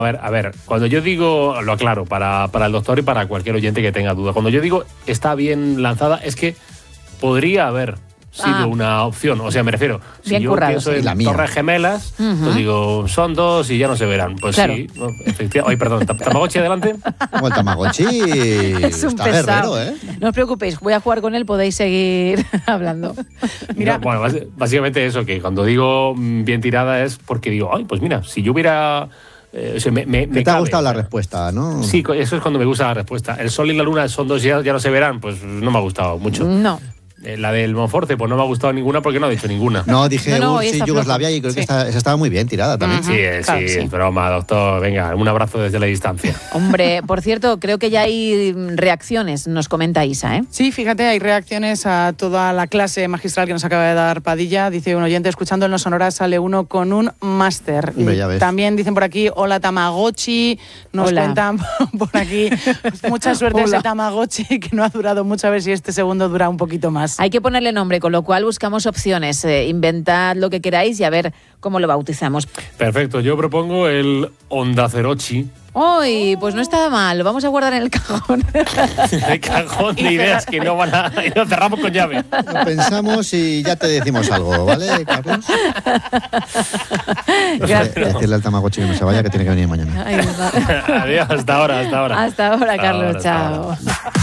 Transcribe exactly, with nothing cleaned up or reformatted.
A ver, a ver, cuando yo digo, lo aclaro, para, para el doctor y para cualquier oyente que tenga duda, cuando yo digo está bien lanzada, es que podría haber sido ah. una opción. O sea, me refiero, si bien yo currado, pienso sí. en La mía. Torres Gemelas, Uh-huh. pues digo, son dos y ya no se verán. Pues claro. sí, no, efectivamente. Ay, perdón, ¿Tamagotchi adelante? Como el Tamagotchi Es un está pesado. guerrero, ¿eh? No os preocupéis, voy a jugar con él, podéis seguir hablando. Mira. No, bueno, básicamente eso, que cuando digo bien tirada es porque digo, ay, pues mira, si yo hubiera... Eh, o sea, me, me, me te cabe, ha gustado la pero... respuesta, ¿no? Sí, eso es cuando me gusta la respuesta. El sol y la luna son dos y ya, ya no se verán, pues no me ha gustado mucho. No. Eh, la del Monforte, pues no me ha gustado ninguna porque no ha dicho ninguna. No, dije no, no, U R S S I, Yugoslavia, y creo sí. que esta, esa estaba muy bien tirada también. Sí, eh, claro, sí, sí. es broma, doctor. Venga, un abrazo desde la distancia. Hombre, por cierto, creo que ya hay reacciones, nos comenta Isa, ¿eh? Sí, fíjate, hay reacciones a toda la clase magistral que nos acaba de dar Padilla. Dice un oyente, escuchando en Los Sonoras sale uno con un máster. Hombre, ya ves. También dicen por aquí, hola Tamagotchi. Nos Hola. cuentan por aquí, mucha suerte Hola. ese Tamagotchi que no ha durado mucho, a ver si este segundo dura un poquito más. Hay que ponerle nombre, con lo cual buscamos opciones. Eh, inventad lo que queráis y a ver cómo lo bautizamos. Perfecto, yo propongo el Ondacerochi. ¡Uy! Pues no está mal, lo vamos a guardar en el cajón. El cajón de ideas que no van a... Y lo cerramos con llave. Lo pensamos y ya te decimos algo, ¿vale, Carlos? Gracias. Decirle al Tamagotchi que no se vaya, que tiene que venir mañana. Ay, Adiós, hasta ahora, hasta ahora. hasta ahora, Carlos, Hasta ahora, hasta chao. ahora.